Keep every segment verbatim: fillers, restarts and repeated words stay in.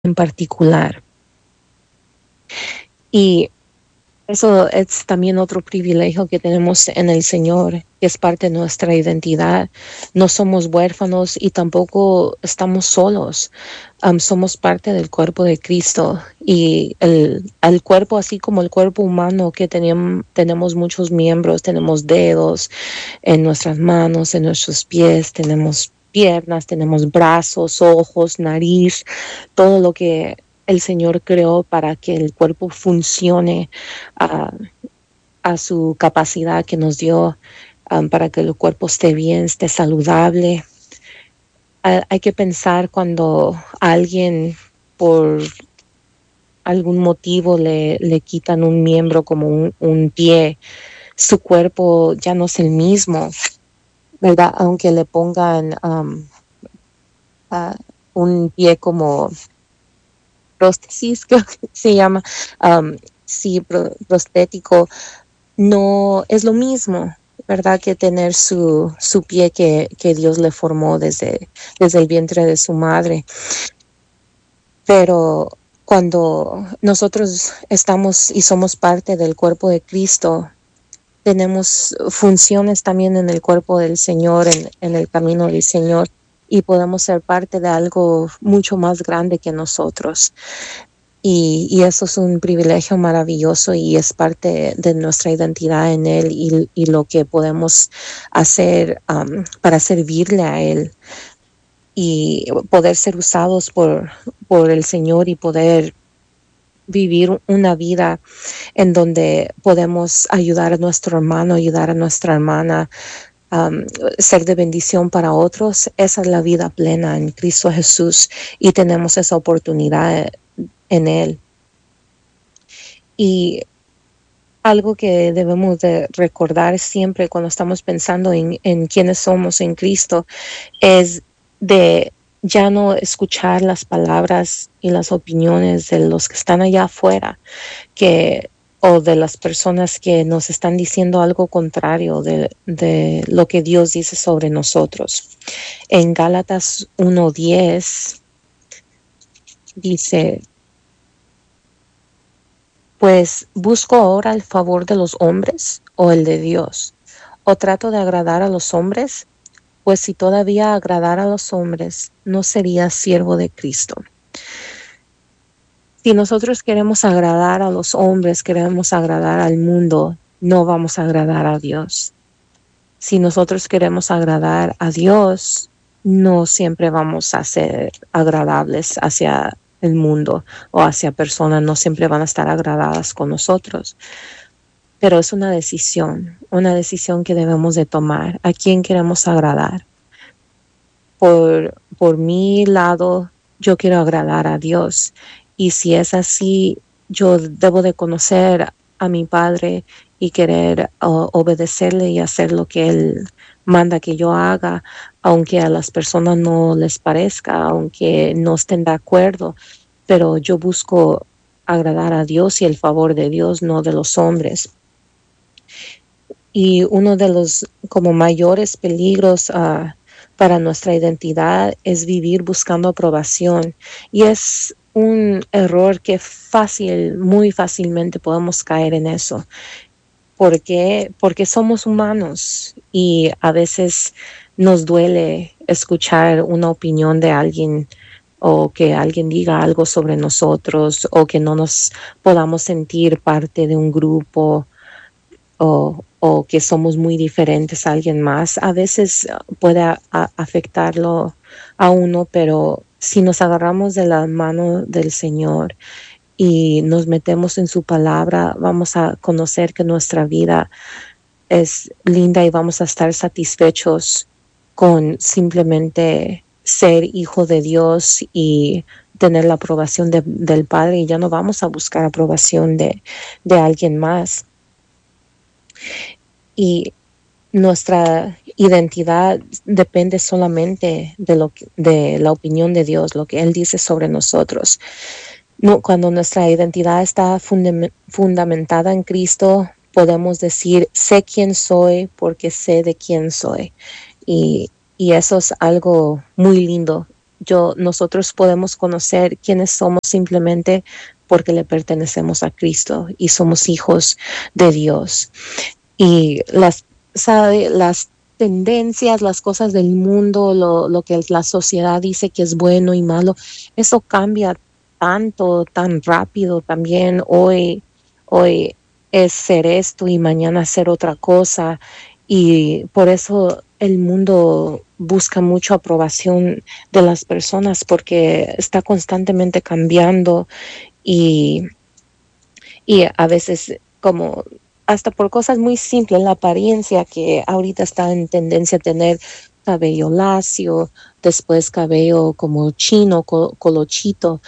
en particular. Y eso es también otro privilegio que tenemos en el Señor, que es parte de nuestra identidad. No somos huérfanos y tampoco estamos solos. Um, somos parte del cuerpo de Cristo, y el, el cuerpo, así como el cuerpo humano, que teníamos, tenemos muchos miembros, tenemos dedos en nuestras manos, en nuestros pies, tenemos piernas, tenemos brazos, ojos, nariz, todo lo que el Señor creó para que el cuerpo funcione uh, a su capacidad que nos dio, um, para que el cuerpo esté bien, esté saludable. Uh, hay que pensar cuando alguien por algún motivo le, le quitan un miembro como un, un pie, su cuerpo ya no es el mismo, ¿verdad? Aunque le pongan um, uh, un pie como prótesis, creo que se llama, um, sí, pro, prostético, no es lo mismo, ¿verdad? Que tener su, su pie que, que Dios le formó desde, desde el vientre de su madre. Pero cuando nosotros estamos y somos parte del cuerpo de Cristo, tenemos funciones también en el cuerpo del Señor, en, en el camino del Señor, y podemos ser parte de algo mucho más grande que nosotros. Y, y eso es un privilegio maravilloso y es parte de nuestra identidad en Él, y, y lo que podemos hacer um, para servirle a Él y poder ser usados por, por el Señor, y poder vivir una vida en donde podemos ayudar a nuestro hermano, ayudar a nuestra hermana, um, ser de bendición para otros. Esa es la vida plena en Cristo Jesús, y tenemos esa oportunidad en Él. Y algo que debemos de recordar siempre cuando estamos pensando en, en quiénes somos en Cristo es de ya no escuchar las palabras y las opiniones de los que están allá afuera, que, o de las personas que nos están diciendo algo contrario de, de lo que Dios dice sobre nosotros. En Gálatas uno diez dice: pues, ¿busco ahora el favor de los hombres o el de Dios? ¿O trato de agradar a los hombres? Pues si todavía agradara a los hombres, no sería siervo de Cristo. Si nosotros queremos agradar a los hombres, queremos agradar al mundo, no vamos a agradar a Dios. Si nosotros queremos agradar a Dios, no siempre vamos a ser agradables hacia el mundo o hacia personas, no siempre van a estar agradadas con nosotros. Pero es una decisión, una decisión que debemos de tomar. ¿A quién queremos agradar? Por, por mi lado, yo quiero agradar a Dios. Y si es así, yo debo de conocer a mi Padre y querer uh, obedecerle y hacer lo que Él manda que yo haga, aunque a las personas no les parezca, aunque no estén de acuerdo. Pero yo busco agradar a Dios y el favor de Dios, no de los hombres. Y uno de los como mayores peligros uh, para nuestra identidad es vivir buscando aprobación. Y es un error que fácil, muy fácilmente podemos caer en eso. ¿Por qué? Porque somos humanos y a veces nos duele escuchar una opinión de alguien, o que alguien diga algo sobre nosotros, o que no nos podamos sentir parte de un grupo, o, o que somos muy diferentes a alguien más. A veces puede a, a afectarlo a uno, pero si nos agarramos de la mano del Señor y nos metemos en su palabra, vamos a conocer que nuestra vida es linda y vamos a estar satisfechos con simplemente ser hijo de Dios y tener la aprobación de, del Padre, y ya no vamos a buscar aprobación de, de alguien más. Y nuestra identidad depende solamente de, lo que, de la opinión de Dios, lo que Él dice sobre nosotros. No, cuando nuestra identidad está fundam- fundamentada en Cristo, podemos decir: sé quién soy porque sé de quién soy. Y, y eso es algo muy lindo yo, nosotros podemos conocer quiénes somos simplemente porque le pertenecemos a Cristo y somos hijos de Dios. Y las, sabe, las tendencias, las cosas del mundo, lo, lo que la sociedad dice que es bueno y malo, eso cambia tanto, tan rápido también. Hoy, hoy es ser esto y mañana ser otra cosa. Y por eso el mundo busca mucho aprobación de las personas porque está constantemente cambiando y, y a veces como hasta por cosas muy simples, la apariencia que ahorita está en tendencia a tener cabello lacio, después cabello como chino, col colochito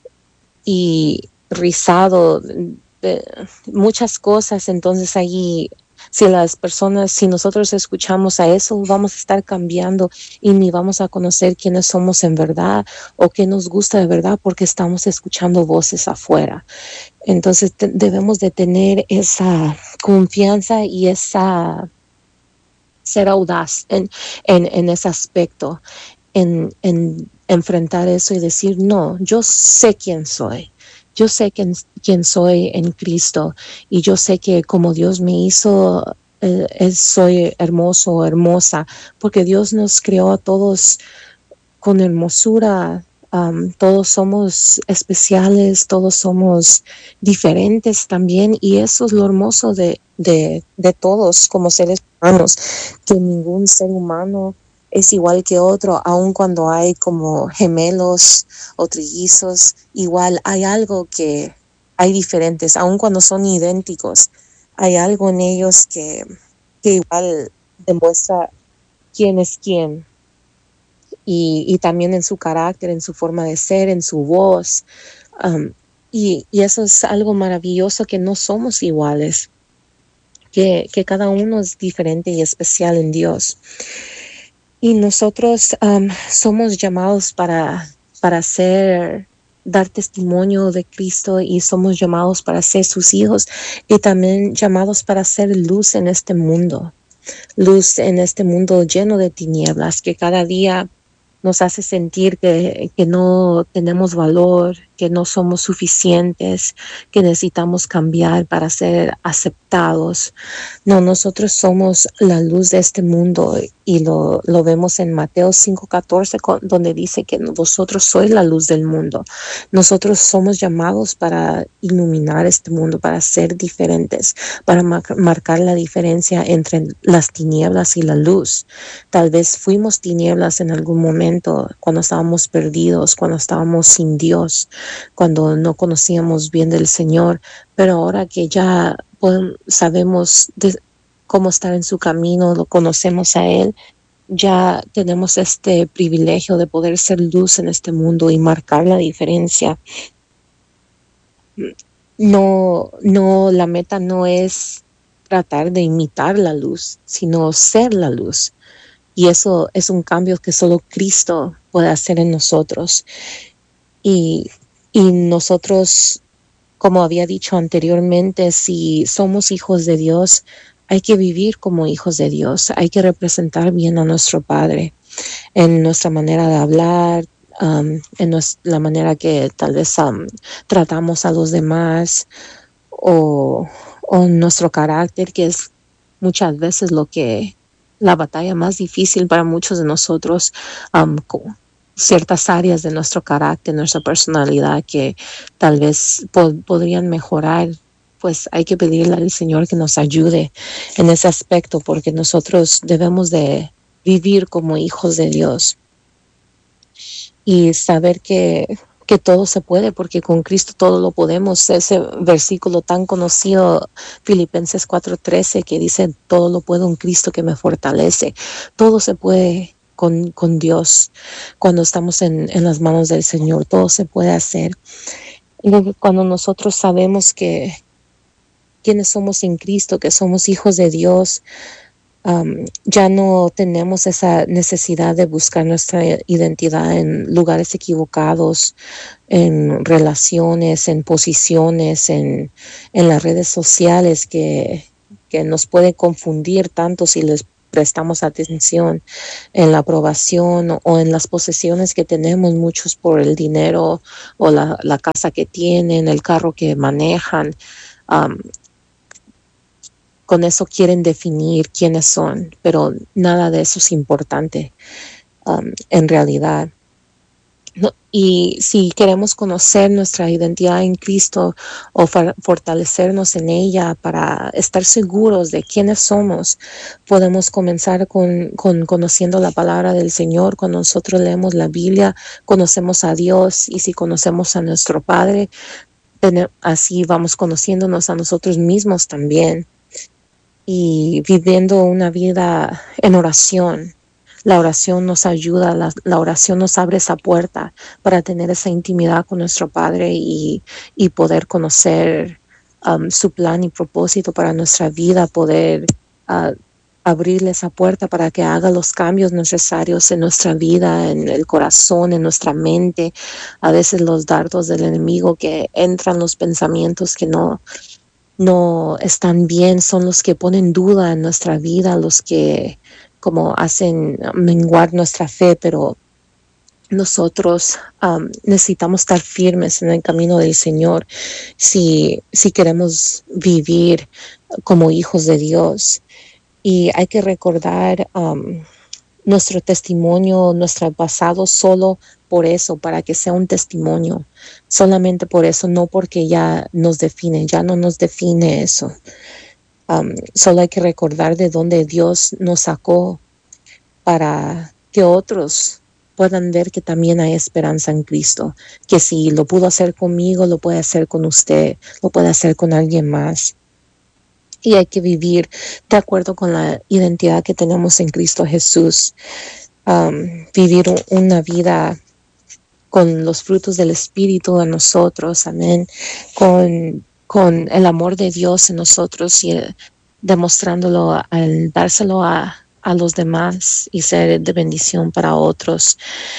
y rizado, de muchas cosas. Entonces allí, si las personas, si nosotros escuchamos a eso, vamos a estar cambiando y ni vamos a conocer quiénes somos en verdad o qué nos gusta de verdad porque estamos escuchando voces afuera. Entonces debemos de tener esa confianza y esa ser audaz en, en, en ese aspecto, en, en enfrentar eso y decir, no, yo sé quién soy. Yo sé quién, quién soy en Cristo y yo sé que como Dios me hizo, eh, soy hermoso o hermosa, porque Dios nos creó a todos con hermosura. Um, todos somos especiales, todos somos diferentes también, y eso es lo hermoso de, de, de todos como seres humanos, que ningún ser humano es igual que otro, aun cuando hay como gemelos o trillizos, igual hay algo que hay diferentes, aun cuando son idénticos, hay algo en ellos que, que igual demuestra quién es quién. Y, y también en su carácter, en su forma de ser, en su voz. Um, y, y eso es algo maravilloso, que no somos iguales, que, que cada uno es diferente y especial en Dios. Y nosotros um, somos llamados para, para ser, dar testimonio de Cristo, y somos llamados para ser sus hijos y también llamados para ser luz en este mundo. Luz en este mundo lleno de tinieblas, que cada día nos hace sentir que, que no tenemos valor, que no somos suficientes, que necesitamos cambiar para ser aceptados. No, nosotros somos la luz de este mundo, y lo, lo vemos en Mateo cinco catorce, donde dice que vosotros sois la luz del mundo. Nosotros somos llamados para iluminar este mundo, para ser diferentes, para mar- marcar la diferencia entre las tinieblas y la luz. Tal vez fuimos tinieblas en algún momento, cuando estábamos perdidos, cuando estábamos sin Dios, cuando no conocíamos bien del Señor, pero ahora que ya podemos, sabemos de cómo estar en su camino, lo conocemos a Él, ya tenemos este privilegio de poder ser luz en este mundo y marcar la diferencia. No, no, la meta no es tratar de imitar la luz, sino ser la luz. Y eso es un cambio que solo Cristo puede hacer en nosotros. Y, y nosotros, como había dicho anteriormente, si somos hijos de Dios, hay que vivir como hijos de Dios. Hay que representar bien a nuestro Padre en nuestra manera de hablar, um, en nos, la manera que tal vez um, tratamos a los demás, o, o nuestro carácter, que es muchas veces lo que la batalla más difícil para muchos de nosotros, um, ciertas áreas de nuestro carácter, nuestra personalidad que tal vez po- podrían mejorar. Pues hay que pedirle al Señor que nos ayude en ese aspecto, porque nosotros debemos de vivir como hijos de Dios y saber que que todo se puede, porque con Cristo todo lo podemos. Ese versículo tan conocido, Filipenses cuatro trece, que dice, todo lo puedo en Cristo que me fortalece. Todo se puede con, con Dios cuando estamos en, en las manos del Señor. Todo se puede hacer. Y cuando nosotros sabemos que quiénes somos en Cristo, que somos hijos de Dios, Um, ya no tenemos esa necesidad de buscar nuestra identidad en lugares equivocados, en relaciones, en posiciones, en, en las redes sociales, que, que nos puede confundir tanto si les prestamos atención en la aprobación o, o en las posesiones que tenemos, muchos por el dinero o la, la casa que tienen, el carro que manejan. Um, con eso quieren definir quiénes son, pero nada de eso es importante um, en realidad. No, y si queremos conocer nuestra identidad en Cristo o for, fortalecernos en ella para estar seguros de quiénes somos, podemos comenzar con, con conociendo la palabra del Señor. Cuando nosotros leemos la Biblia, conocemos a Dios, y si conocemos a nuestro Padre, así vamos conociéndonos a nosotros mismos también, y viviendo una vida en oración. La oración nos ayuda, la, la oración nos abre esa puerta para tener esa intimidad con nuestro Padre y, y poder conocer um, su plan y propósito para nuestra vida, poder uh, abrirle esa puerta para que haga los cambios necesarios en nuestra vida, en el corazón, en nuestra mente. A veces los dardos del enemigo que entran, los pensamientos que no, no están bien, son los que ponen duda en nuestra vida, los que como hacen menguar nuestra fe, pero nosotros um, necesitamos estar firmes en el camino del Señor si, si queremos vivir como hijos de Dios. Y hay que recordar um, nuestro testimonio, nuestro pasado, solo por eso, para que sea un testimonio, solamente por eso, no porque ya nos define, ya no nos define eso. Um, solo hay que recordar de dónde Dios nos sacó para que otros puedan ver que también hay esperanza en Cristo, que si lo pudo hacer conmigo, lo puede hacer con usted, lo puede hacer con alguien más. Y hay que vivir de acuerdo con la identidad que tenemos en Cristo Jesús, um, vivir una vida con los frutos del Espíritu en nosotros, amén, con con el amor de Dios en nosotros y eh, demostrándolo al dárselo a, a los demás y ser de bendición para otros.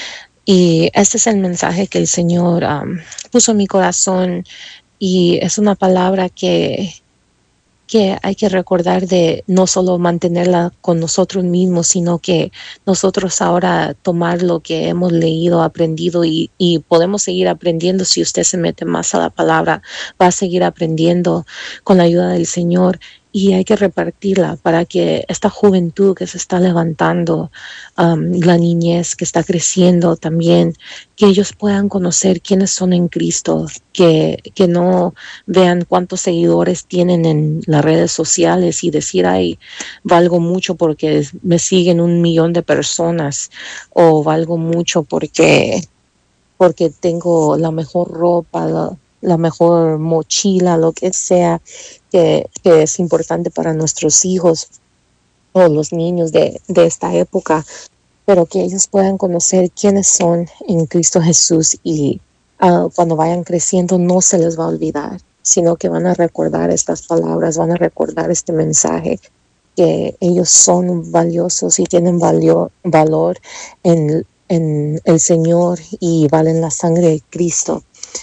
Y este es el mensaje que el Señor um, puso en mi corazón, y es una palabra que, que hay que recordar de no solo mantenerla con nosotros mismos, sino que nosotros ahora tomar lo que hemos leído, aprendido, y, y podemos seguir aprendiendo. Si usted se mete más a la palabra, va a seguir aprendiendo con la ayuda del Señor, y hay que repartirla para que esta juventud que se está levantando, um, la niñez que está creciendo también, que ellos puedan conocer quiénes son en Cristo, que, que no vean cuántos seguidores tienen en las redes sociales y decir, ay, valgo mucho porque me siguen un millón de personas, o valgo mucho porque, porque tengo la mejor ropa, la, la mejor mochila, lo que sea, que, que es importante para nuestros hijos o los niños de, de esta época, pero que ellos puedan conocer quiénes son en Cristo Jesús, y uh, cuando vayan creciendo no se les va a olvidar, sino que van a recordar estas palabras, van a recordar este mensaje, que ellos son valiosos y tienen valio, valor en, en el Señor y valen la sangre de Cristo.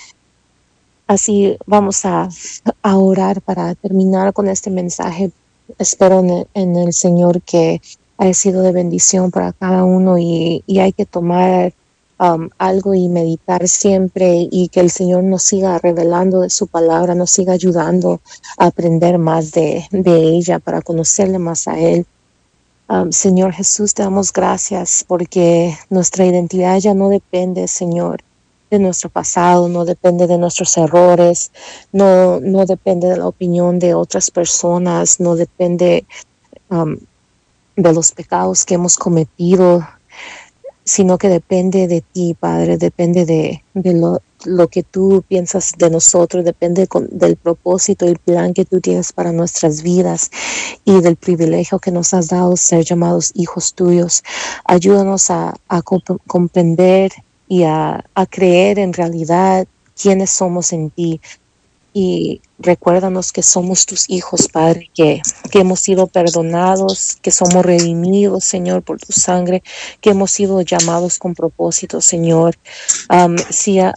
Así vamos a, a orar para terminar con este mensaje. Espero en, en el Señor que haya sido de bendición para cada uno, y, y hay que tomar um, algo y meditar siempre, y que el Señor nos siga revelando de su palabra, nos siga ayudando a aprender más de, de ella, para conocerle más a Él. Um, Señor Jesús, te damos gracias porque nuestra identidad ya no depende, Señor, de nuestro pasado, no depende de nuestros errores, no, no depende de la opinión de otras personas, no depende um, de los pecados que hemos cometido, sino que depende de ti, Padre, depende de, de lo, lo que tú piensas de nosotros, depende con, del propósito y el plan que tú tienes para nuestras vidas, y del privilegio que nos has dado ser llamados hijos tuyos. Ayúdanos a, a comp- comprender y a, a creer en realidad quiénes somos en ti, y recuérdanos que somos tus hijos, Padre, que, que hemos sido perdonados, que somos redimidos, Señor, por tu sangre, que hemos sido llamados con propósito, Señor. Um, si a,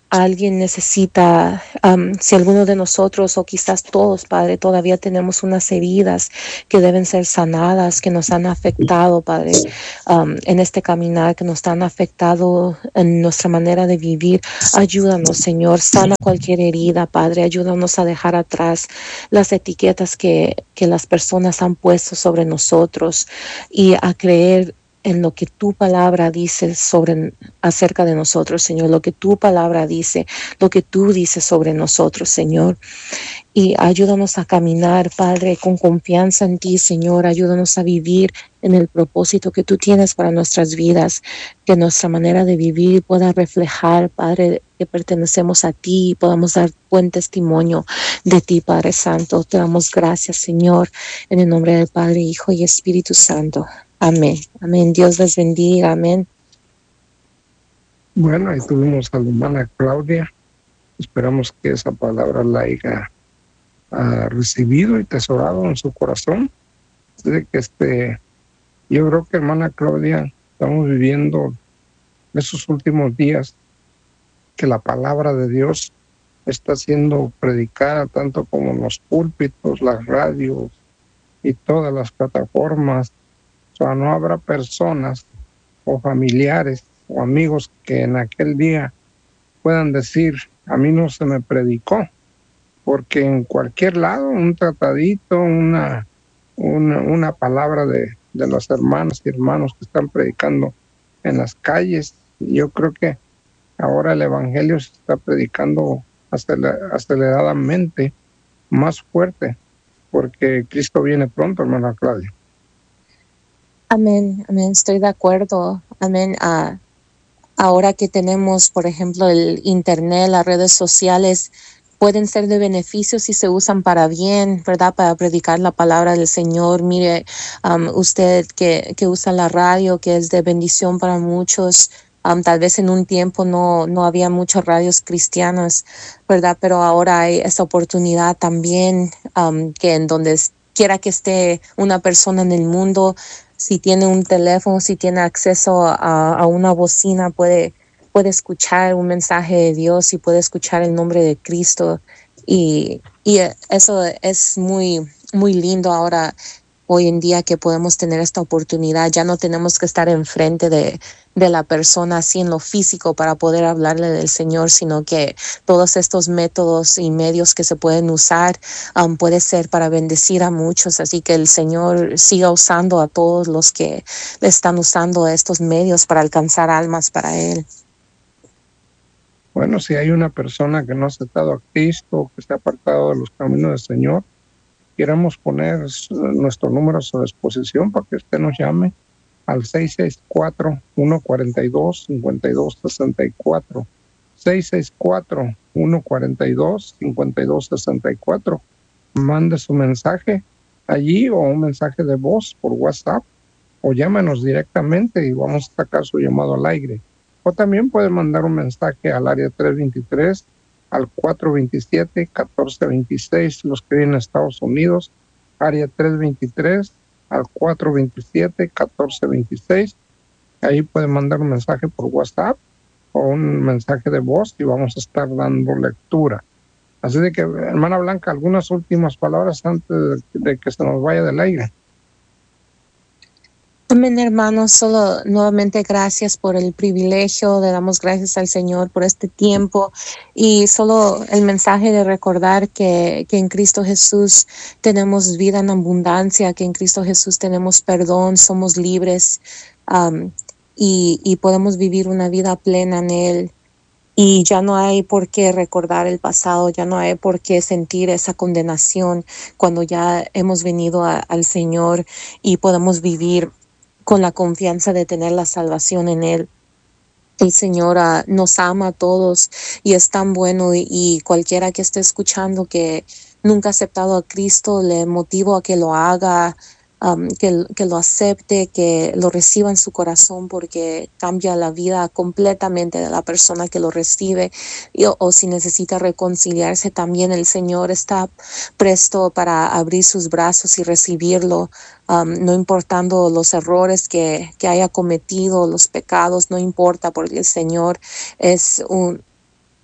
alguien necesita, um, si alguno de nosotros o quizás todos, Padre, todavía tenemos unas heridas que deben ser sanadas, que nos han afectado, Padre, um, en este caminar, que nos han afectado en nuestra manera de vivir. Ayúdanos, Señor, sana cualquier herida, Padre, ayúdanos a dejar atrás las etiquetas que, que las personas han puesto sobre nosotros y a creer en lo que tu palabra dice sobre acerca de nosotros, Señor, lo que tu palabra dice, lo que tú dices sobre nosotros, Señor. Y ayúdanos a caminar, Padre, con confianza en ti, Señor. Ayúdanos a vivir en el propósito que tú tienes para nuestras vidas, que nuestra manera de vivir pueda reflejar, Padre, que pertenecemos a ti y podamos dar buen testimonio de ti, Padre Santo. Te damos gracias, Señor, en el nombre del Padre, Hijo y Espíritu Santo. Amén. Amén. Dios les bendiga. Amén. Bueno, ahí tuvimos a la hermana Claudia. Esperamos que esa palabra la haya uh, recibido y tesorado en su corazón. Así que este, yo creo que, hermana Claudia, estamos viviendo esos últimos días que la palabra de Dios está siendo predicada tanto como en los púlpitos, las radios y todas las plataformas. O sea, no habrá personas o familiares o amigos que en aquel día puedan decir, a mí no se me predicó, porque en cualquier lado, un tratadito, una, una, una palabra de, de las hermanas y hermanos que están predicando en las calles, yo creo que ahora el evangelio se está predicando aceleradamente, más fuerte, porque Cristo viene pronto, hermana Claudia. Amén, amén, estoy de acuerdo. Amén. Uh, ahora que tenemos, por ejemplo, el internet, las redes sociales, pueden ser de beneficio si se usan para bien, ¿verdad? Para predicar la palabra del Señor. Mire, um, usted que, que usa la radio, que es de bendición para muchos. Um, tal vez en un tiempo no, no había muchas radios cristianas, ¿verdad? Pero ahora hay esa oportunidad también, um, que en donde quiera que esté una persona en el mundo, si tiene un teléfono, si tiene acceso a, a una bocina, puede, puede escuchar un mensaje de Dios y puede escuchar el nombre de Cristo. Y, y eso es muy, muy lindo ahora, hoy en día, que podemos tener esta oportunidad. Ya no tenemos que estar enfrente de, de la persona así en lo físico para poder hablarle del Señor, sino que todos estos métodos y medios que se pueden usar um, puede ser para bendecir a muchos. Así que el Señor siga usando a todos los que están usando estos medios para alcanzar almas para Él. Bueno, si hay una persona que no ha aceptado a Cristo, que está apartado de los caminos del Señor, queremos poner nuestro número a su disposición para que usted nos llame al seis seis cuatro, uno cuatro dos, cinco dos seis cuatro, seis seis cuatro, uno cuatro dos, cinco dos seis cuatro. Mande su mensaje allí o un mensaje de voz por WhatsApp o llámenos directamente y vamos a sacar su llamado al aire. O también puede mandar un mensaje al área tres veintitrés, al cuatro veintisiete, catorce veintiséis, los que viven en Estados Unidos, área tres veintitrés, al cuatro veintisiete, catorce veintiséis. Ahí puede mandar un mensaje por WhatsApp o un mensaje de voz y vamos a estar dando lectura. Así de que, hermana Blanca, algunas últimas palabras antes de, de que se nos vaya del aire. Amén, hermanos. Solo nuevamente gracias por el privilegio, le damos gracias al Señor por este tiempo y solo el mensaje de recordar que, que en Cristo Jesús tenemos vida en abundancia, que en Cristo Jesús tenemos perdón, somos libres um, y, y podemos vivir una vida plena en Él. Y ya no hay por qué recordar el pasado, ya no hay por qué sentir esa condenación cuando ya hemos venido a, al Señor y podemos vivir con la confianza de tener la salvación en Él. El Señor uh, nos ama a todos y es tan bueno y, y cualquiera que esté escuchando que nunca ha aceptado a Cristo, le motivo a que lo haga, um, que, que lo acepte, que lo reciba en su corazón, porque cambia la vida completamente de la persona que lo recibe. Y, o, o si necesita reconciliarse, también el Señor está presto para abrir sus brazos y recibirlo. Um, no importando los errores que, que haya cometido, los pecados, no importa, porque el Señor es un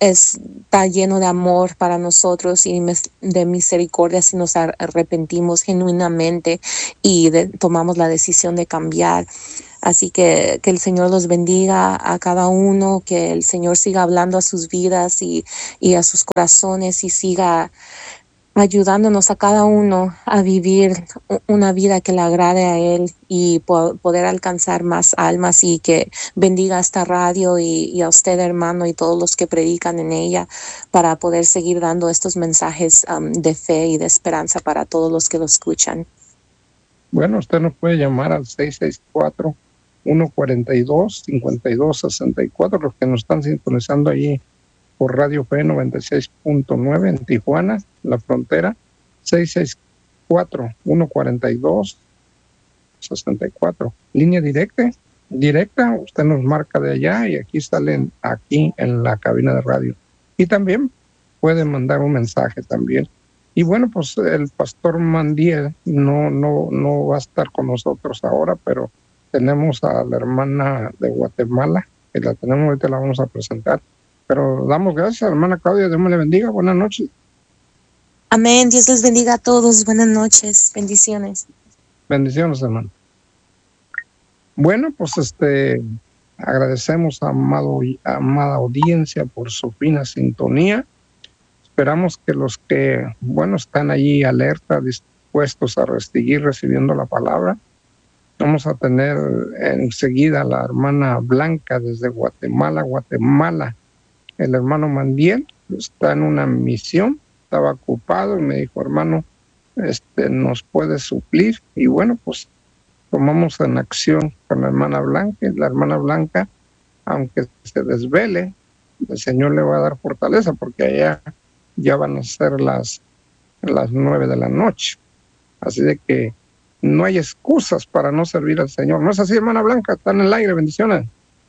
está lleno de amor para nosotros y de misericordia si nos arrepentimos genuinamente y de, tomamos la decisión de cambiar. Así que que el Señor los bendiga a cada uno, que el Señor siga hablando a sus vidas y, y a sus corazones y siga ayudándonos a cada uno a vivir una vida que le agrade a Él y po- poder alcanzar más almas, y que bendiga esta radio y, y a usted, hermano, y todos los que predican en ella, para poder seguir dando estos mensajes um, de fe y de esperanza para todos los que lo escuchan. Bueno, usted nos puede llamar al seis seis cuatro, uno cuatro dos, cinco dos seis cuatro, los que nos están sintonizando allí por Radio Fe noventa y seis punto nueve en Tijuana, la frontera, seis seis cuatro, uno cuatro dos, seis cuatro. Línea directa, directa, usted nos marca de allá y aquí salen aquí en la cabina de radio. Y también puede mandar un mensaje también. Y bueno, pues el pastor Mandiel no, no, no va a estar con nosotros ahora, pero tenemos a la hermana de Guatemala, que la tenemos ahorita, la vamos a presentar. Pero damos gracias a la hermana Claudia, Dios me le bendiga, buenas noches. Amén, Dios les bendiga a todos, buenas noches, bendiciones. Bendiciones, hermano. Bueno, pues este, agradecemos a amado, amada audiencia por su fina sintonía. Esperamos que los que, bueno, están allí alerta, dispuestos a seguir recibiendo la palabra. Vamos a tener enseguida a la hermana Blanca desde Guatemala, Guatemala. El hermano Mandiel está en una misión, estaba ocupado y me dijo, hermano, este, nos puede suplir. Y bueno, pues tomamos en acción con la hermana Blanca. Y la hermana Blanca, aunque se desvele, el Señor le va a dar fortaleza, porque allá ya van a ser las, las nueve de la noche. Así de que no hay excusas para no servir al Señor. ¿No es así, hermana Blanca? Está en el aire, bendiciones.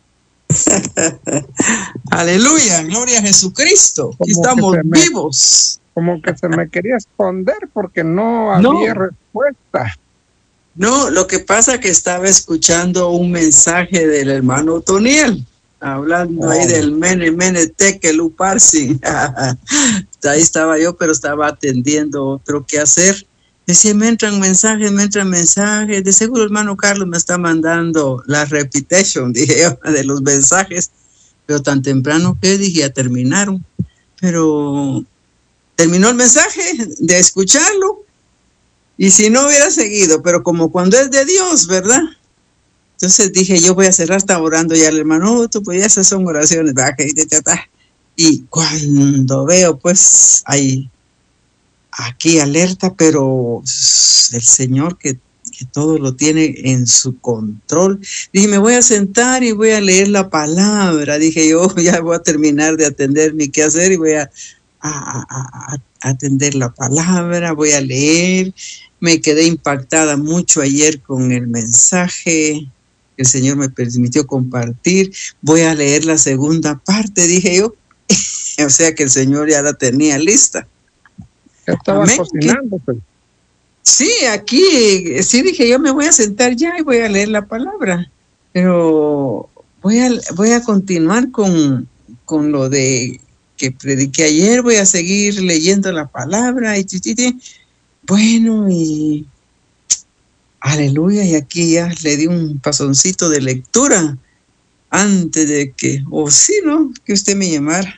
Aleluya, gloria a Jesucristo. Aquí estamos me, vivos. Como que se me quería esconder porque no había no. respuesta. No, lo que pasa es que estaba escuchando un mensaje del hermano Toniel, hablando oh. ahí del Mene Mene Tekel Uparsi. Ahí estaba yo, pero estaba atendiendo otro que hacer. Decía, me entran mensajes, me entran mensajes. De seguro el hermano Carlos me está mandando la repetition, dije yo, de los mensajes. Pero tan temprano que dije, ya terminaron. Pero terminó el mensaje de escucharlo. Y si no hubiera seguido, pero como cuando es de Dios, ¿verdad? Entonces dije, yo voy a cerrar, estaba orando ya el hermano, oh, tú pues ya esas son oraciones, ¿verdad? Y cuando veo, pues, ahí... aquí alerta, pero el Señor que, que todo lo tiene en su control. Dije, me voy a sentar y voy a leer la palabra. Dije, yo ya voy a terminar de atender mi quehacer y voy a, a, a, a atender la palabra, voy a leer. Me quedé impactada mucho ayer con el mensaje que el Señor me permitió compartir. Voy a leer la segunda parte, dije yo. O sea que el Señor ya la tenía lista. Estaba Amén. cocinando. Pues. Sí, aquí, sí dije, yo me voy a sentar ya y voy a leer la palabra, pero voy a, voy a continuar con, con lo de que prediqué ayer, voy a seguir leyendo la palabra, y bueno, y aleluya, y aquí ya le di un pasoncito de lectura antes de que, o oh, sí, ¿no?, que usted me llamara.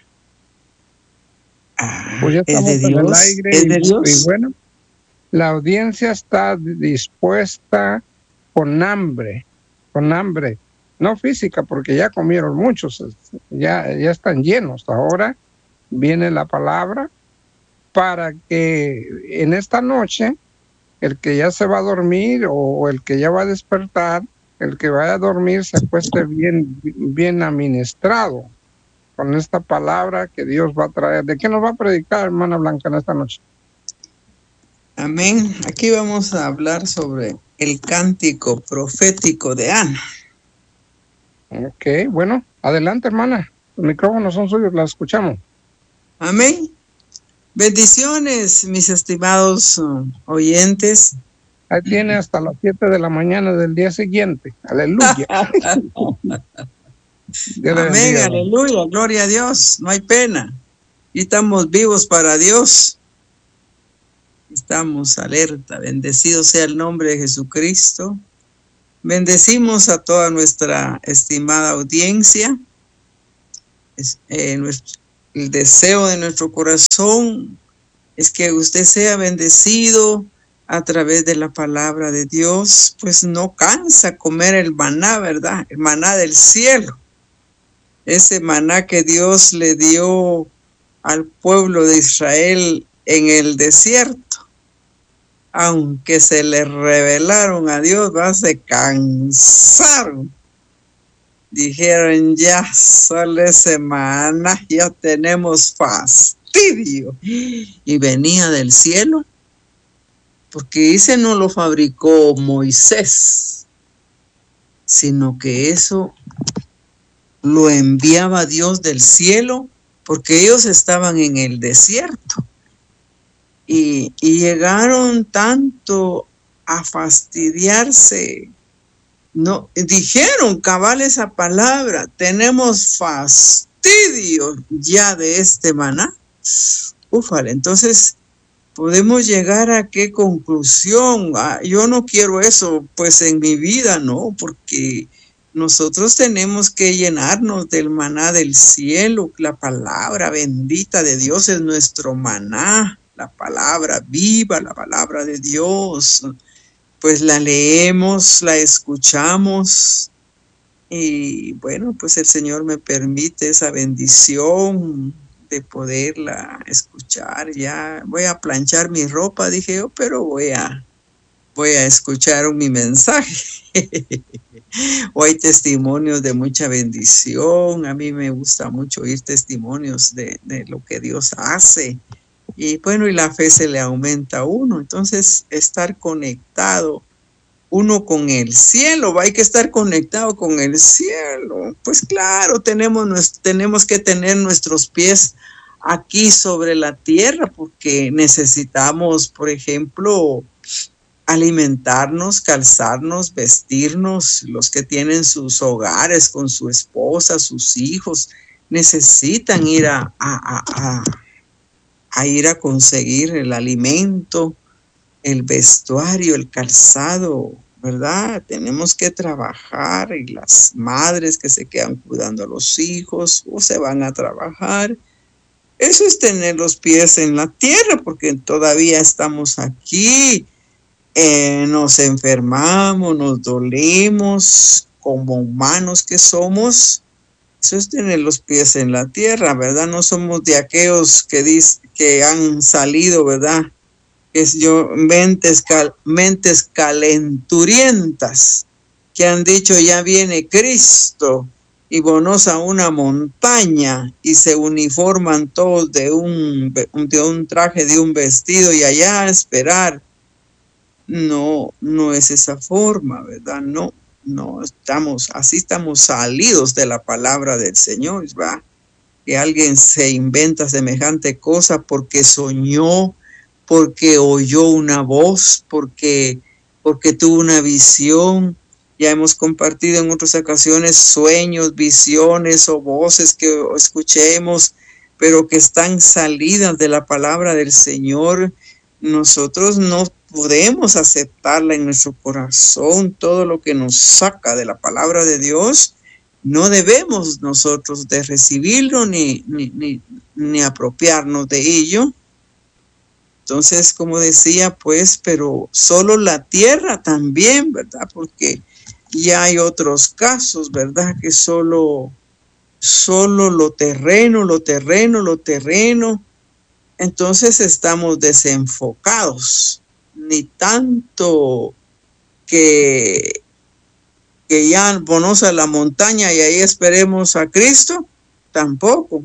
Ah, pues ya estamos ¿es de en Dios? el aire ¿Es y, de Dios? Y bueno, la audiencia está dispuesta con hambre, con hambre, no física, porque ya comieron muchos, ya, ya están llenos. Ahora viene la palabra para que en esta noche el que ya se va a dormir o el que ya va a despertar, el que vaya a dormir se acueste bien, bien administrado con esta palabra que Dios va a traer. ¿De qué nos va a predicar, hermana Blanca, en esta noche? Amén. Aquí vamos a hablar sobre el cántico profético de Ana. Ok, bueno, adelante, hermana. Los micrófonos son suyos, la escuchamos. Amén. Bendiciones, mis estimados uh, oyentes. Ahí tiene hasta las siete de la mañana del día siguiente. Aleluya. Amén, aleluya, gloria a Dios, no hay pena. Y estamos vivos para Dios. Estamos alerta, bendecido sea el nombre de Jesucristo. Bendecimos a toda nuestra estimada audiencia. Es, eh, nuestro, el deseo de nuestro corazón es que usted sea bendecido a través de la palabra de Dios, pues no cansa comer el maná, ¿verdad? El maná del cielo. Ese maná que Dios le dio al pueblo de Israel en el desierto. Aunque se le rebelaron a Dios, ¿va? Se cansaron. Dijeron, ya solo ese maná, ya tenemos fastidio. Y venía del cielo, porque ese no lo fabricó Moisés, sino que eso lo enviaba Dios del cielo, porque ellos estaban en el desierto. Y, y llegaron tanto a fastidiarse. No, dijeron cabal esa palabra, tenemos fastidio ya de este maná. Ufale, entonces podemos llegar a qué conclusión. Ah, yo no quiero eso pues en mi vida, no, porque nosotros tenemos que llenarnos del maná del cielo. La palabra bendita de Dios es nuestro maná. La palabra viva, la palabra de Dios, pues la leemos, la escuchamos y bueno, pues el Señor me permite esa bendición de poderla escuchar. Ya voy a planchar mi ropa, dije yo, pero voy a, voy a escuchar mi mensaje. Hoy testimonios de mucha bendición. A mí me gusta mucho oír testimonios de, de lo que Dios hace. Y bueno, y la fe se le aumenta a uno. Entonces, estar conectado uno con el cielo, hay que estar conectado con el cielo. Pues claro, tenemos, tenemos que tener nuestros pies aquí sobre la tierra, porque necesitamos, por ejemplo, alimentarnos, calzarnos, vestirnos. Los que tienen sus hogares con su esposa, sus hijos, necesitan ir a... a, a, a a ir a conseguir el alimento, el vestuario, el calzado, ¿verdad? Tenemos que trabajar, y las madres que se quedan cuidando a los hijos o se van a trabajar. Eso es tener los pies en la tierra, porque todavía estamos aquí, eh, nos enfermamos, nos dolemos como humanos que somos. Eso es tener los pies en la tierra, ¿verdad? No somos de aquellos que, dice, que han salido, ¿verdad? Que es yo, mentes, cal, mentes calenturientas, que han dicho, ya viene Cristo, y vamos a una montaña, y se uniforman todos de un, de un traje, de un vestido, y allá a esperar. No, no es esa forma, ¿verdad? No. No, estamos, así estamos salidos de la palabra del Señor, ¿va? Que alguien se inventa semejante cosa porque soñó, porque oyó una voz, porque, porque tuvo una visión. Ya hemos compartido en otras ocasiones sueños, visiones o voces que escuchemos, pero que están salidas de la palabra del Señor. Nosotros no podemos aceptarla en nuestro corazón. Todo lo que nos saca de la palabra de Dios, no debemos nosotros de recibirlo ni, ni, ni, ni apropiarnos de ello. Entonces, como decía, pues, pero solo la tierra también, ¿verdad? Porque ya hay otros casos, ¿verdad? Que solo, solo lo terreno, lo terreno, lo terreno. Entonces estamos desenfocados. Ni tanto que, que ya vamos a la montaña y ahí esperemos a Cristo, tampoco.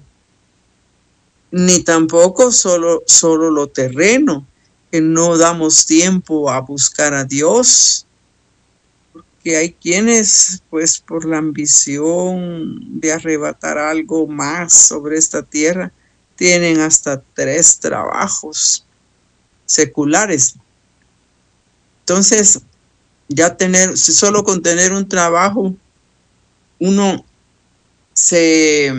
Ni tampoco solo, solo lo terreno, que no damos tiempo a buscar a Dios. Porque hay quienes, pues por la ambición de arrebatar algo más sobre esta tierra, tienen hasta tres trabajos seculares. Entonces, ya tener, solo con tener un trabajo, uno se,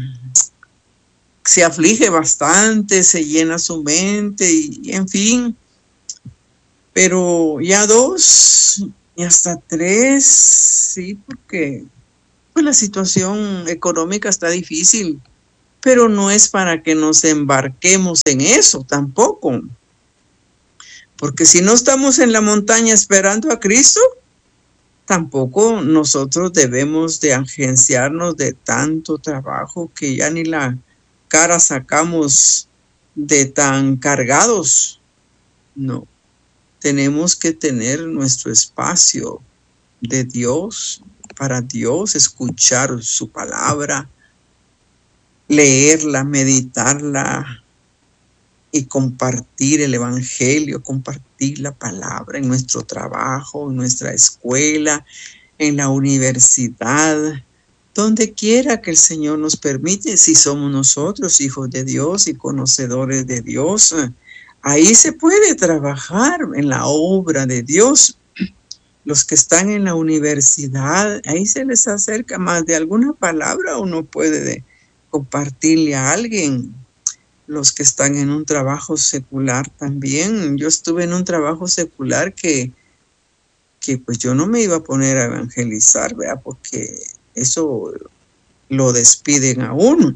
se aflige bastante, se llena su mente y en fin. Pero ya dos y hasta tres, sí, porque pues la situación económica está difícil, pero no es para que nos embarquemos en eso tampoco. Porque si no estamos en la montaña esperando a Cristo, tampoco nosotros debemos de agenciarnos de tanto trabajo que ya ni la cara sacamos de tan cargados. No, tenemos que tener nuestro espacio de Dios, para Dios, escuchar su palabra, leerla, meditarla y compartir el evangelio, compartir la palabra en nuestro trabajo, en nuestra escuela, en la universidad, donde quiera que el Señor nos permite, si somos nosotros hijos de Dios y conocedores de Dios. Ahí se puede trabajar en la obra de Dios. Los que están en la universidad, ahí se les acerca más de alguna palabra, uno puede de compartirle a alguien. Los que están en un trabajo secular también. Yo estuve en un trabajo secular que, que pues yo no me iba a poner a evangelizar, ¿verdad? Porque eso lo despiden a uno.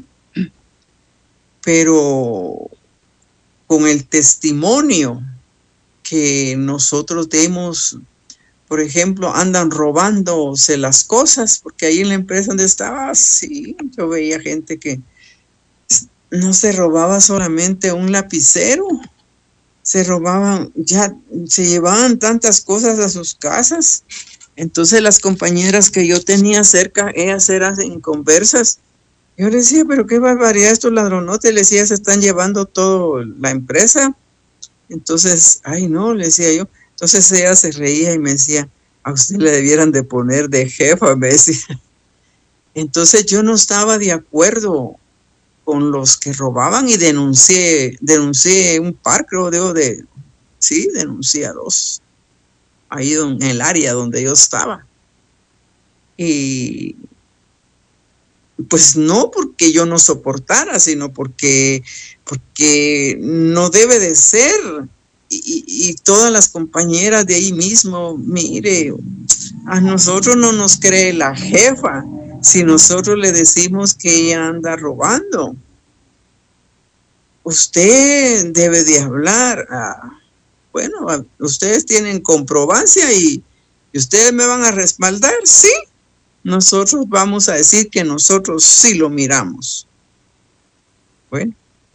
Pero con el testimonio que nosotros demos, por ejemplo, andan robándose las cosas, porque ahí en la empresa donde estaba, sí, yo veía gente que no se robaba solamente un lapicero, se robaban, ya se llevaban tantas cosas a sus casas. Entonces las compañeras que yo tenía cerca, ellas eran inconversas. Yo les decía, pero qué barbaridad estos ladronotes, les decía, se están llevando toda la empresa. Entonces, ay no, le decía yo. Entonces ella se reía y me decía, a usted le debieran de poner de jefa, me decía. Entonces yo no estaba de acuerdo con los que robaban y denuncié, denuncié un par, creo, de, de sí, denuncié a dos, ahí en el área donde yo estaba. Y pues no porque yo no soportara, sino porque, porque no debe de ser. Y, y, y todas las compañeras de ahí mismo, mire, a nosotros no nos cree la jefa si nosotros le decimos que ella anda robando. Usted debe de hablar. Ah, bueno, a, ustedes tienen comprobancia y, y ustedes me van a respaldar, sí. Nosotros vamos a decir que nosotros sí lo miramos. Bueno.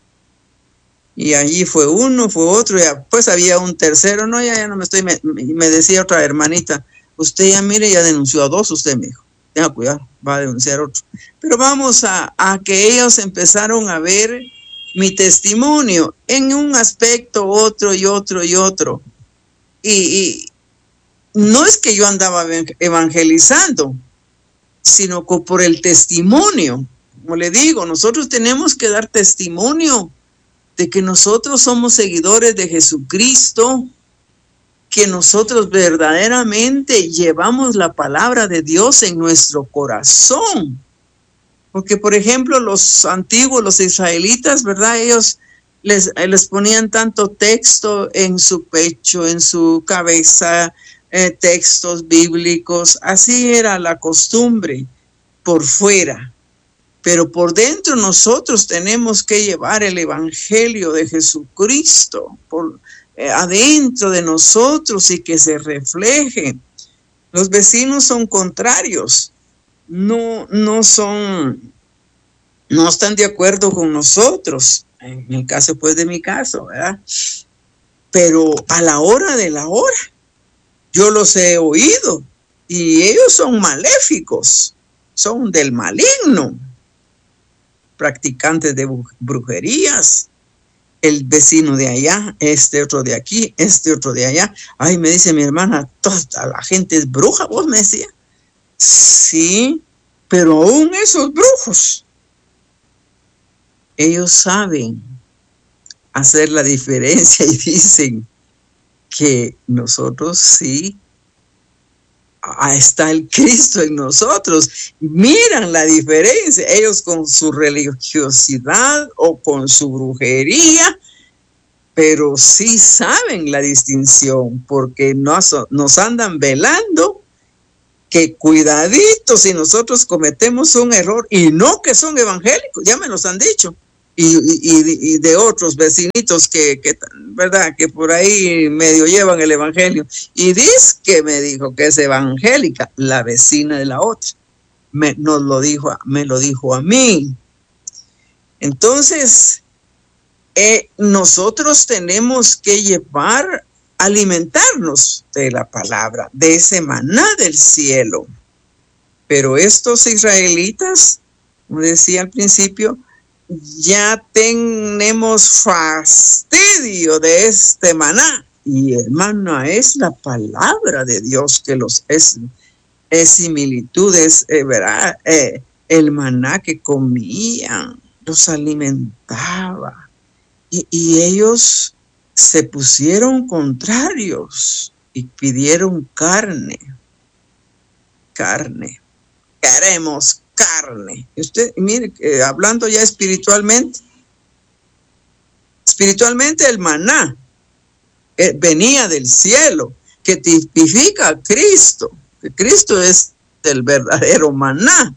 Y allí fue uno, fue otro, y después había un tercero. No, ya, ya no me estoy, me, me decía otra hermanita, usted ya mire, ya denunció a dos, usted me dijo, tenga cuidado, va a denunciar otro. Pero vamos a, a que ellos empezaron a ver mi testimonio en un aspecto, otro y otro y otro. Y, y no es que yo andaba evangelizando, sino que por el testimonio. Como le digo, nosotros tenemos que dar testimonio de que nosotros somos seguidores de Jesucristo, que nosotros verdaderamente llevamos la palabra de Dios en nuestro corazón. Porque, por ejemplo, los antiguos, los israelitas, ¿verdad? Ellos les, les ponían tanto texto en su pecho, en su cabeza, eh, textos bíblicos. Así era la costumbre por fuera. Pero por dentro nosotros tenemos que llevar el evangelio de Jesucristo por eh, adentro de nosotros y que se refleje. Los vecinos son contrarios, no, no son, no están de acuerdo con nosotros. En el caso pues de mi caso, ¿verdad? Pero a la hora de la hora, yo los he oído y ellos son maléficos, son del maligno. Practicantes de brujerías, el vecino de allá, este otro de aquí, este otro de allá. Ay, me dice mi hermana, toda la gente es bruja, vos me decía. Sí, pero aún esos brujos, ellos saben hacer la diferencia y dicen que nosotros sí ah, está el Cristo en nosotros. Miran la diferencia, ellos con su religiosidad o con su brujería, pero sí saben la distinción, porque nos, nos andan velando que cuidadito si nosotros cometemos un error, y no que son evangélicos, ya me los han dicho, y, y, y de otros vecinitos que, que, ¿verdad?, que por ahí medio llevan el evangelio, y dice que me dijo que es evangélica, la vecina de la otra, me, nos lo dijo, me lo dijo a mí. Entonces, eh, nosotros tenemos que llevar, alimentarnos de la palabra, de ese maná del cielo. Pero estos israelitas, como decía al principio, ya tenemos fastidio de este maná. Y el maná es la palabra de Dios que los es, es similitudes, eh, ¿verdad? Eh, el maná que comían, los alimentaba. Y, y ellos se pusieron contrarios y pidieron carne. Carne. Queremos carne. Y usted, mire, eh, hablando ya espiritualmente, espiritualmente el maná eh, venía del cielo, que tipifica a Cristo, que Cristo es el verdadero maná.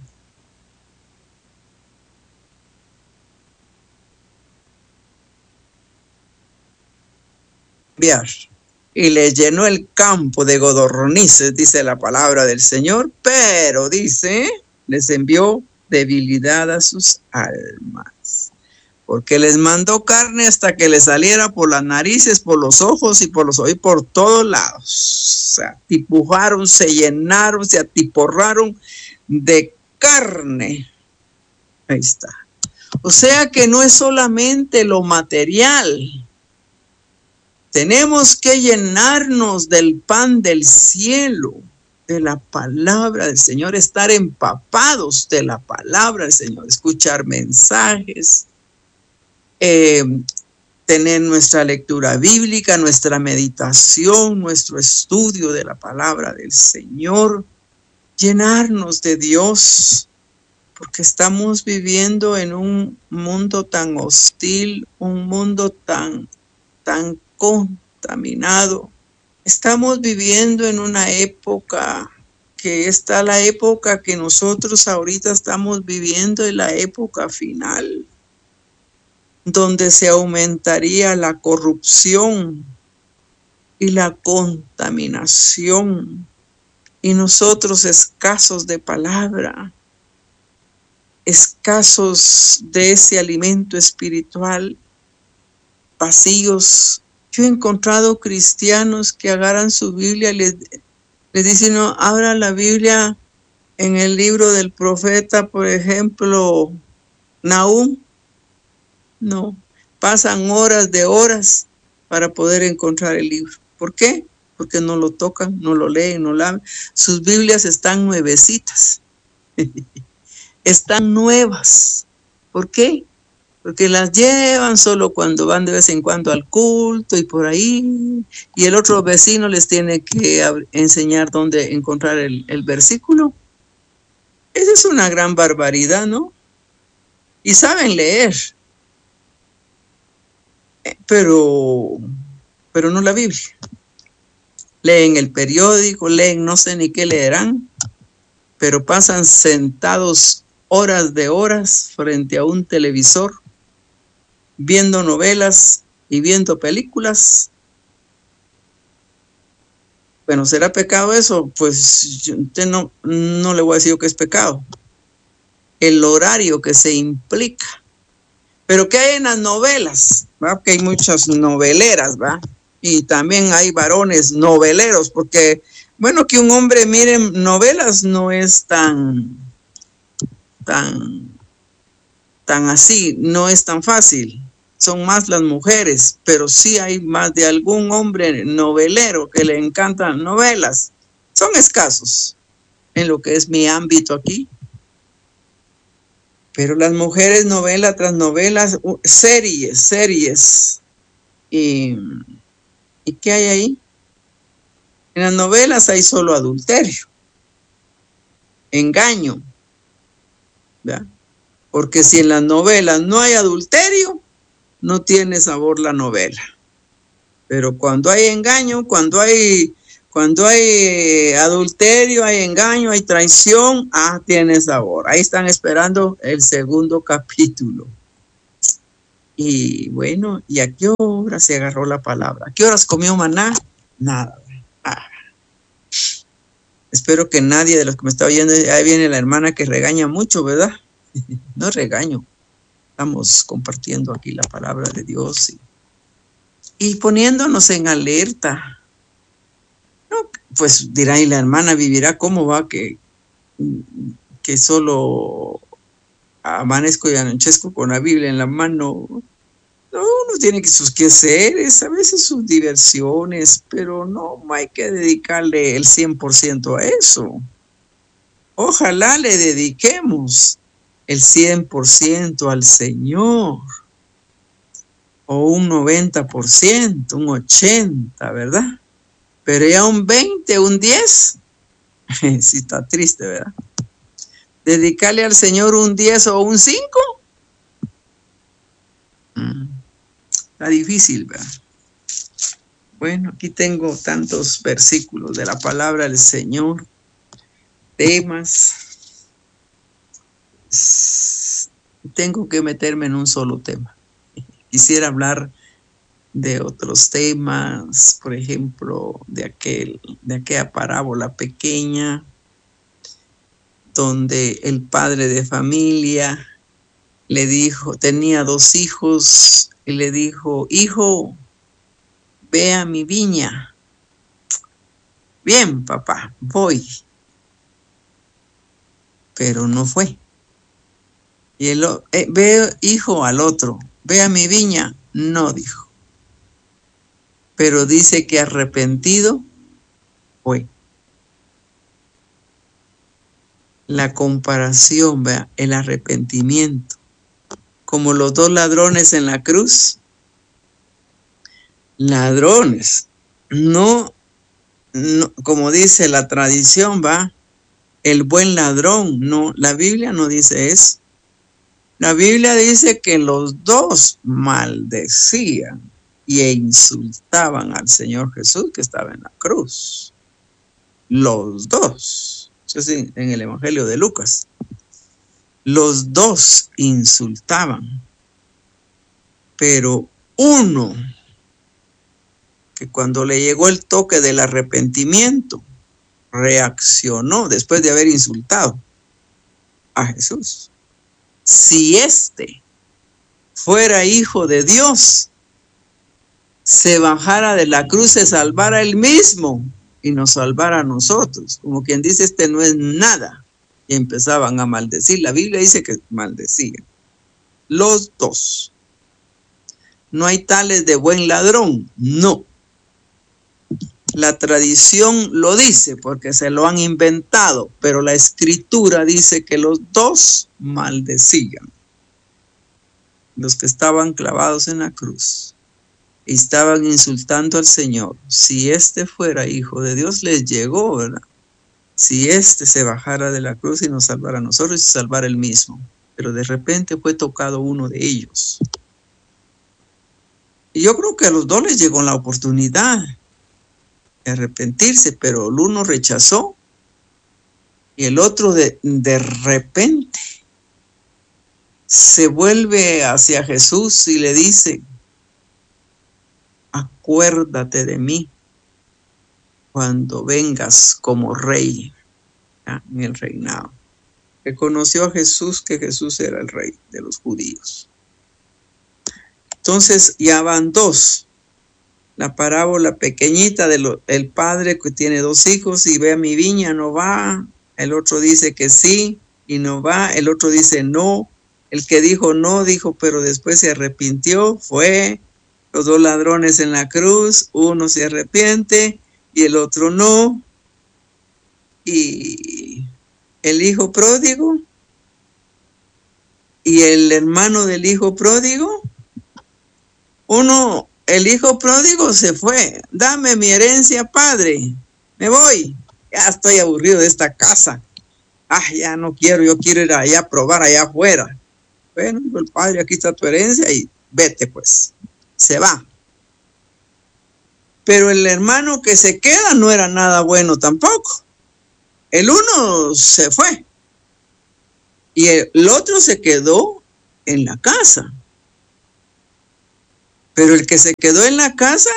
Y le llenó el campo de codornices, dice la palabra del Señor, pero dice, les envió debilidad a sus almas, porque les mandó carne hasta que les saliera por las narices, por los ojos y por los oídos, por todos lados. Se atipujaron, se llenaron, se atiporraron de carne. Ahí está. O sea que no es solamente lo material. Tenemos que llenarnos del pan del cielo, de la palabra del Señor, estar empapados de la palabra del Señor, escuchar mensajes, eh, tener nuestra lectura bíblica, nuestra meditación, nuestro estudio de la palabra del Señor, llenarnos de Dios, porque estamos viviendo en un mundo tan hostil, un mundo tan, tan contaminado. Estamos viviendo en una época que está la época que nosotros ahorita estamos viviendo, en la época final, donde se aumentaría la corrupción y la contaminación, y nosotros escasos de palabra, escasos de ese alimento espiritual, vacíos. Yo he encontrado cristianos que agarran su Biblia y les, les dicen, no, abra la Biblia en el libro del profeta, por ejemplo, Nahum. No, pasan horas de horas para poder encontrar el libro. ¿Por qué? Porque no lo tocan, no lo leen, no lo leen. Sus Biblias están nuevecitas. Están nuevas. ¿Por qué? Porque las llevan solo cuando van de vez en cuando al culto y por ahí, y el otro vecino les tiene que enseñar dónde encontrar el, el versículo. Esa es una gran barbaridad, ¿no? Y saben leer, pero, pero no la Biblia. Leen el periódico, leen no sé ni qué leerán, pero pasan sentados horas de horas frente a un televisor, viendo novelas y viendo películas. Bueno, ¿será pecado eso? Pues yo no, no le voy a decir yo que es pecado. El horario que se implica. Pero ¿qué hay en las novelas? ¿Va? Que hay muchas noveleras, ¿va? Y también hay varones noveleros, porque, bueno, que un hombre mire novelas no es tan, tan, tan así, no es tan fácil. Son más las mujeres, pero sí hay más de algún hombre novelero que le encantan novelas. Son escasos en lo que es mi ámbito aquí. Pero las mujeres, novela tras novela, series, series. ¿Y, ¿y qué hay ahí? En las novelas hay solo adulterio. engaño. ¿Verdad? Porque si en las novelas no hay adulterio, no tiene sabor la novela. Pero cuando hay engaño, cuando hay, cuando hay adulterio, hay engaño, hay traición, ah, tiene sabor. Ahí están esperando el segundo capítulo. Y bueno, ¿y a qué hora se agarró la palabra? ¿A qué horas comió maná? Nada. Ah. Espero que nadie de los que me está oyendo, ahí viene la hermana que regaña mucho, ¿verdad? No regaño. Estamos compartiendo aquí la palabra de Dios y, y poniéndonos en alerta. No, pues dirá, y la hermana vivirá, ¿cómo va? Que, que solo amanezco y anochezco con la Biblia en la mano. No, uno tiene que sus quehaceres, a veces sus diversiones, pero no hay que dedicarle el cien por ciento a eso. Ojalá le dediquemos el cien por ciento al Señor, o un noventa por ciento, un ochenta por ciento, ¿verdad? Pero ya un veinte, un diez, sí está triste, ¿verdad? Dedicarle al Señor un diez o un cinco, mm, está difícil, ¿verdad? Bueno, aquí tengo tantos versículos de la palabra del Señor, temas. Tengo que meterme en un solo tema. Quisiera hablar de otros temas, por ejemplo, de aquel, de aquella parábola pequeña, donde el padre de familia le dijo, tenía dos hijos, y le dijo, hijo, ve a mi viña. Bien, papá, voy. Pero no fue. Y el eh, ve, hijo, al otro, ve a mi viña, no dijo. Pero dice que arrepentido fue. La comparación, vea, el arrepentimiento. Como los dos ladrones en la cruz. Ladrones, no, no como dice la tradición, va, el buen ladrón, no, la Biblia no dice eso. La Biblia dice que los dos maldecían y insultaban al Señor Jesús que estaba en la cruz. Los dos. Eso sí, en el Evangelio de Lucas. Los dos insultaban. Pero uno, que cuando le llegó el toque del arrepentimiento, reaccionó después de haber insultado a Jesús. Si éste fuera hijo de Dios, se bajara de la cruz, se salvara él mismo y nos salvara a nosotros. Como quien dice, este no es nada. Y empezaban a maldecir. La Biblia dice que maldecían. Los dos. No hay tales de buen ladrón. No. La tradición lo dice porque se lo han inventado, pero la escritura dice que los dos maldecían. Los que estaban clavados en la cruz y estaban insultando al Señor. Si este fuera hijo de Dios, les llegó, ¿verdad? Si este se bajara de la cruz y nos salvara a nosotros y se salvara él mismo. Pero de repente fue tocado uno de ellos. Y yo creo que a los dos les llegó la oportunidad de arrepentirse, pero el uno rechazó y el otro de, de repente se vuelve hacia Jesús y le dice, acuérdate de mí cuando vengas como rey, ¿ya? En el reinado. Reconoció a Jesús que Jesús era el rey de los judíos. Entonces ya van dos. La parábola pequeñita del el padre que tiene dos hijos y ve a mi viña, no va. El otro dice que sí y no va. El otro dice no. El que dijo no, dijo, pero después se arrepintió, fue. Los dos ladrones en la cruz, uno se arrepiente y el otro no. Y el hijo pródigo y el hermano del hijo pródigo, uno, el hijo pródigo se fue, dame mi herencia, padre, me voy, ya estoy aburrido de esta casa. Ah, ya no quiero, yo quiero ir allá a probar allá afuera. Bueno, dijo el padre, aquí está tu herencia y vete pues. Se va. Pero el hermano que se queda no era nada bueno tampoco. El uno se fue y el otro se quedó en la casa. Pero el que se quedó en la casa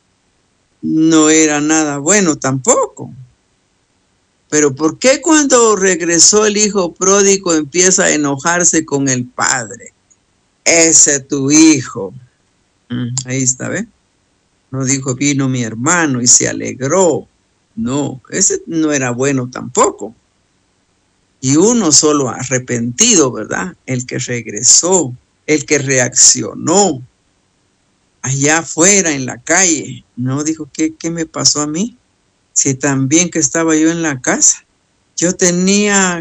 no era nada bueno tampoco. Pero ¿por qué cuando regresó el hijo pródigo empieza a enojarse con el padre? Ese tu hijo. Mm, ahí está, ¿ves? No dijo, vino mi hermano y se alegró. No, ese no era bueno tampoco. Y uno solo arrepentido, ¿verdad? El que regresó, el que reaccionó. Allá afuera, en la calle. No dijo, ¿qué, qué me pasó a mí? Si también que estaba yo en la casa. Yo tenía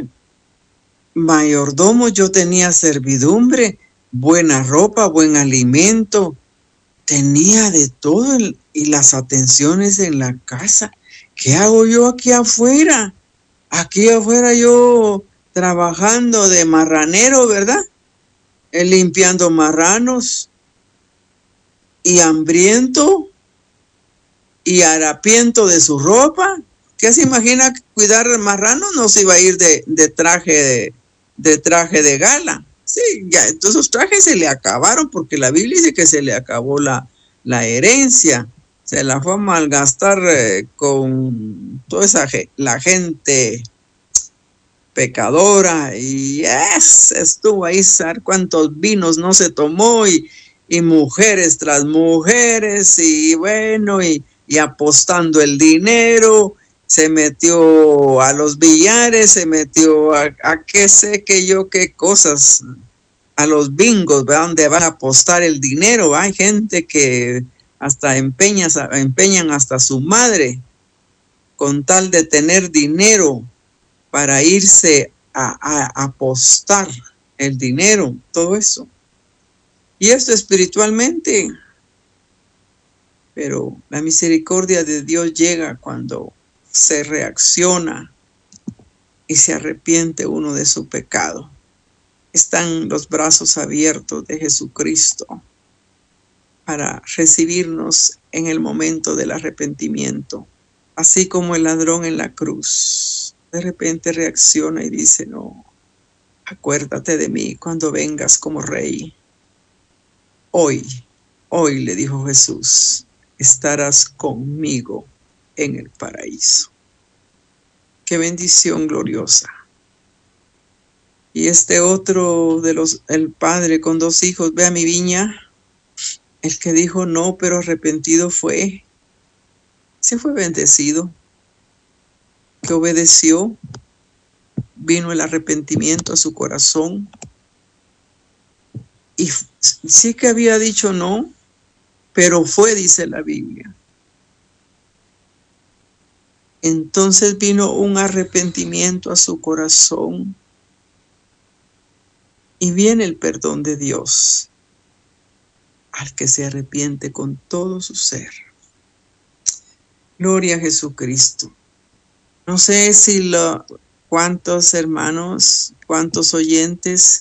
mayordomo, yo tenía servidumbre, buena ropa, buen alimento. Tenía de todo el, y las atenciones en la casa. ¿Qué hago yo aquí afuera? Aquí afuera yo trabajando de marranero, ¿verdad? Eh, limpiando marranos y hambriento y harapiento de su ropa. ¿Qué se imagina cuidar marranos? No se iba a ir de, de traje de, de traje de gala. Sí, ya, entonces los trajes se le acabaron porque la Biblia dice que se le acabó la, la herencia. Se la fue a malgastar eh, con toda esa la gente pecadora y yes, estuvo ahí, saber cuántos vinos no se tomó y, y mujeres tras mujeres y bueno, y, y apostando el dinero, se metió a los billares, se metió a, a qué sé que yo qué cosas, a los bingos, ¿verdad? Donde van a apostar el dinero. Hay gente que hasta empeña, empeñan hasta su madre con tal de tener dinero para irse a, a, a apostar el dinero, todo eso. Y esto espiritualmente, pero la misericordia de Dios llega cuando se reacciona y se arrepiente uno de su pecado. Están los brazos abiertos de Jesucristo para recibirnos en el momento del arrepentimiento. Así como el ladrón en la cruz, de repente reacciona y dice, no, acuérdate de mí cuando vengas como rey. Hoy, hoy le dijo Jesús, estarás conmigo en el paraíso. Qué bendición gloriosa. Y este otro de los, el padre con dos hijos, ve a mi viña, el que dijo no, pero arrepentido fue, se fue bendecido, que obedeció, vino el arrepentimiento a su corazón. Y sí que había dicho no, pero fue, dice la Biblia. Entonces vino un arrepentimiento a su corazón y viene el perdón de Dios al que se arrepiente con todo su ser. Gloria a Jesucristo. No sé si lo, cuántos hermanos, cuántos oyentes,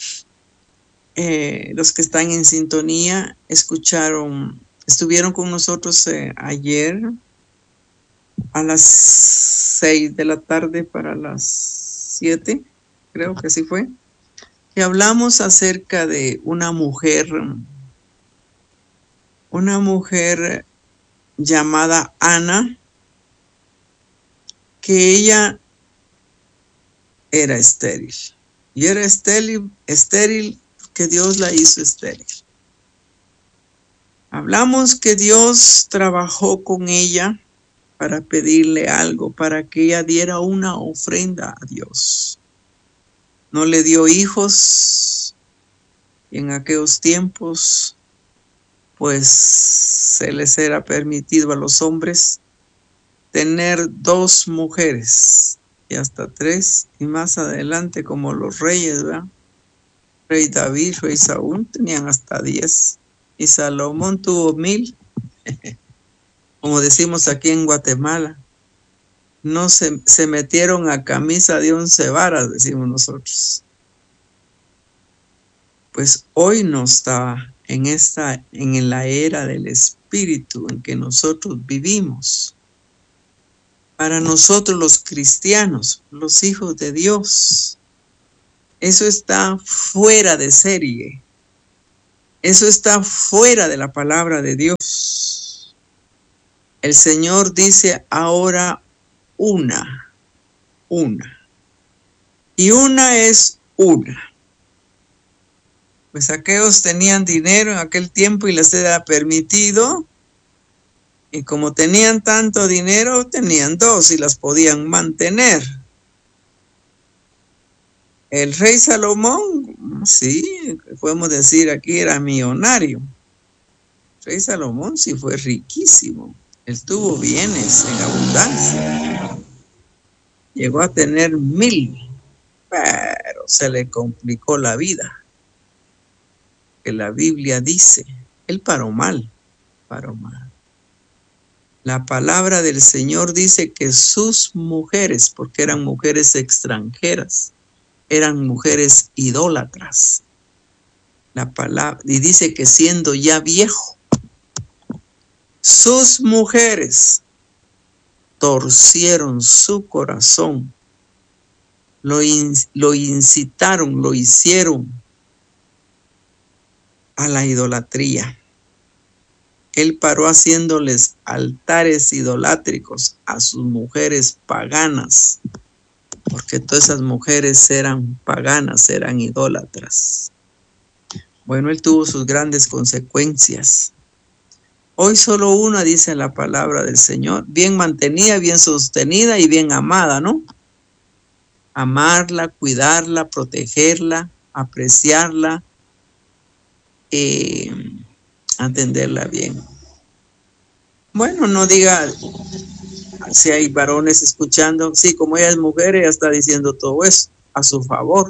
eh, los que están en sintonía, escucharon, estuvieron con nosotros eh, ayer a las seis de la tarde para las siete, creo que así fue, y hablamos acerca de una mujer, una mujer llamada Ana, que ella era estéril, y era estéril, estéril que Dios la hizo estéril. Hablamos que Dios trabajó con ella para pedirle algo, para que ella diera una ofrenda a Dios. No le dio hijos, y en aquellos tiempos, pues se les era permitido a los hombres tener dos mujeres y hasta tres, y más adelante como los reyes, ¿verdad? Rey David, rey Saúl tenían hasta diez, y Salomón tuvo mil, como decimos aquí en Guatemala, no se, se metieron a camisa de once varas, decimos nosotros. Pues hoy no está en esta, en la era del Espíritu en que nosotros vivimos. Para nosotros los cristianos, los hijos de Dios, eso está fuera de serie. Eso está fuera de la palabra de Dios. El Señor dice ahora una, una. Y una es una. Pues aquellos tenían dinero en aquel tiempo y les era permitido. Y como tenían tanto dinero, tenían dos y las podían mantener. El rey Salomón, sí, podemos decir aquí era millonario. El rey Salomón sí fue riquísimo. Él tuvo bienes en abundancia. Llegó a tener mil, pero se le complicó la vida. Que la Biblia dice, él paró mal, paró mal. La palabra del Señor dice que sus mujeres, porque eran mujeres extranjeras, eran mujeres idólatras. La palabra, y dice que siendo ya viejo, sus mujeres torcieron su corazón, lo, in, lo incitaron, lo hicieron a la idolatría. Él paró haciéndoles altares idolátricos a sus mujeres paganas, porque todas esas mujeres eran paganas, eran idólatras. Bueno, él tuvo sus grandes consecuencias. Hoy solo una, dice la palabra del Señor, bien mantenida, bien sostenida y bien amada, ¿no? Amarla, cuidarla, protegerla, apreciarla, eh, atenderla bien. Bueno, no diga si hay varones escuchando, sí, como ella es mujer, ella está diciendo todo eso a su favor.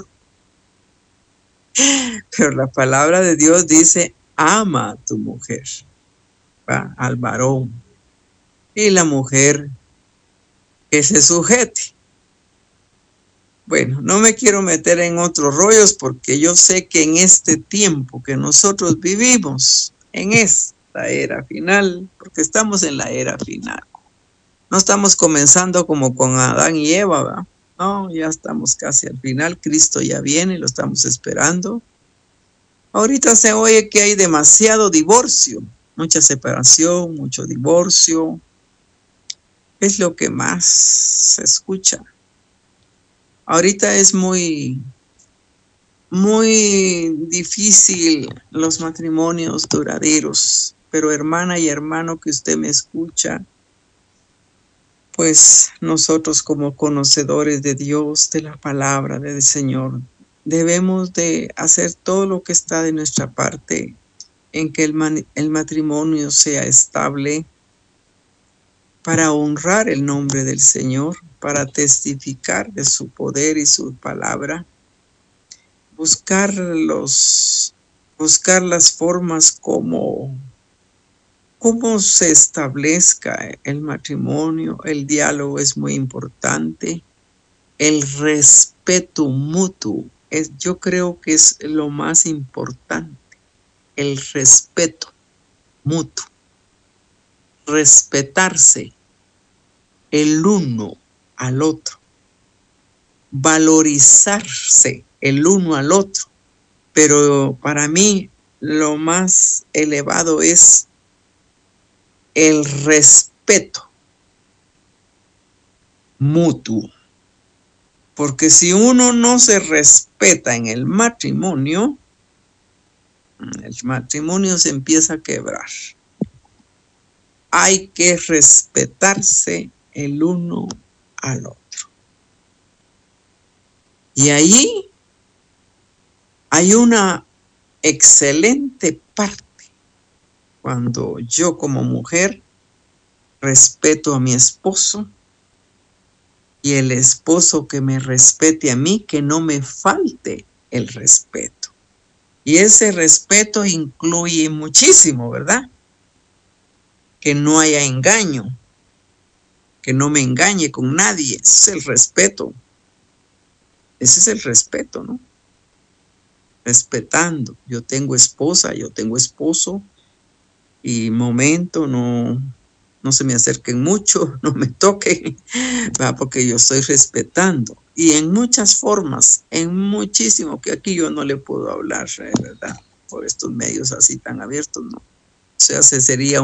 Pero la palabra de Dios dice, ama a tu mujer, ¿va? Al varón, y la mujer que se sujete. Bueno, no me quiero meter en otros rollos porque yo sé que en este tiempo que nosotros vivimos, en esta era final, porque estamos en la era final. No estamos comenzando como con Adán y Eva, ¿verdad? No, ya estamos casi al final. Cristo ya viene, lo estamos esperando. Ahorita se oye que hay demasiado divorcio, mucha separación, mucho divorcio. Es lo que más se escucha. Ahorita es muy, muy difícil los matrimonios duraderos, pero hermana y hermano que usted me escucha, pues nosotros como conocedores de Dios, de la palabra del Señor, debemos de hacer todo lo que está de nuestra parte en que el, man, el matrimonio sea estable para honrar el nombre del Señor, para testificar de su poder y su palabra, buscar, los, buscar las formas como, como se establezca el matrimonio. El diálogo es muy importante, el respeto mutuo, es, yo creo que es lo más importante, el respeto mutuo, respetarse el uno al otro, valorizarse el uno al otro, pero para mí lo más elevado es el respeto mutuo, porque si uno no se respeta en el matrimonio, el matrimonio se empieza a quebrar. Hay que respetarse el uno al otro. Y ahí hay una excelente parte cuando yo como mujer respeto a mi esposo y el esposo que me respete a mí, que no me falte el respeto. Y ese respeto incluye muchísimo, ¿verdad? Que no haya engaño, que no me engañe con nadie. Ese es el respeto. Ese es el respeto, ¿no? Respetando. Yo tengo esposa, yo tengo esposo, y momento, no, no se me acerquen mucho, no me toquen, ¿verdad? Porque yo estoy respetando. Y en muchas formas, en muchísimo, que aquí yo no le puedo hablar, ¿verdad? Por estos medios así tan abiertos, ¿no? O sea, se sería